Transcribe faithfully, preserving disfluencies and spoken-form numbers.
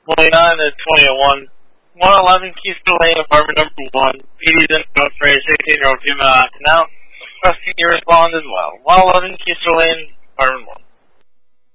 twenty-nine to twenty oh one. one eleven Keystone Lane, apartment number one. P D's in note for a sixteen-year-old female acting out. Rescue respond as well. one eleven Keystone Lane, apartment one.